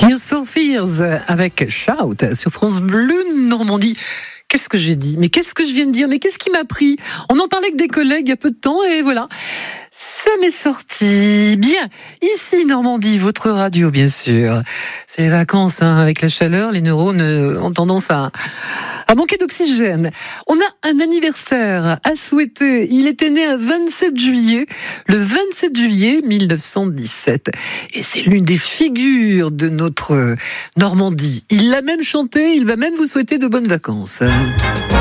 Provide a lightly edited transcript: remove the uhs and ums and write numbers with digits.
Tears for Fears avec Shout sur France Bleu Normandie. Qu'est-ce que j'ai dit? Mais qu'est-ce que je viens de dire? Mais qu'est-ce qui m'a pris? On en parlait avec des collègues il y a peu de temps et voilà. Ça m'est sorti. Bien. Ici, Normandie, votre radio, bien sûr. C'est les vacances, hein, avec la chaleur, les neurones ont tendance à manquer d'oxygène. On a un anniversaire à souhaiter. Il était né le 27 juillet 1917. Et c'est l'une des figures de notre Normandie. Il l'a même chanté, il va même vous souhaiter de bonnes vacances.